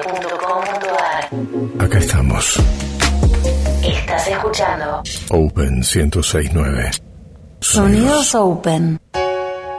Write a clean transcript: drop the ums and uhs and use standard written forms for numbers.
openradio.com.ar. Acá estamos. Estás escuchando Open 106.9. Sonidos Open.